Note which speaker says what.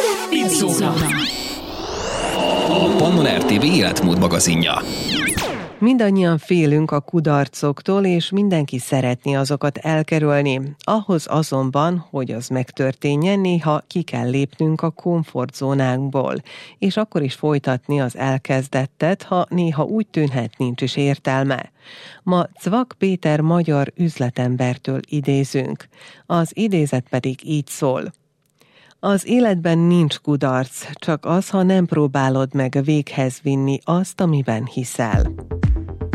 Speaker 1: Pizzóna. Pannon RTV életmód magazinja.
Speaker 2: Mindannyian félünk a kudarcoktól, és mindenki szeretné azokat elkerülni. Ahhoz azonban, hogy az megtörténjen, néha ki kell lépnünk a komfortzónánkból, és akkor is folytatni az elkezdettet, ha néha úgy tűnhet, nincs is értelme. Ma Cvak Péter magyar üzletembertől idézünk. Az idézet pedig így szól. Az életben nincs kudarc, csak az, ha nem próbálod meg véghez vinni azt, amiben hiszel.